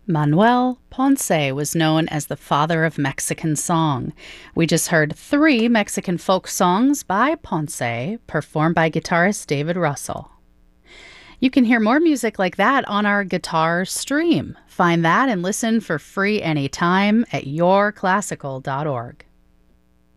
Manuel Ponce was known as the father of Mexican song. We just heard three Mexican folk songs by Ponce, performed by guitarist David Russell. You can hear more music like that on our guitar stream. Find that and listen for free anytime at yourclassical.org.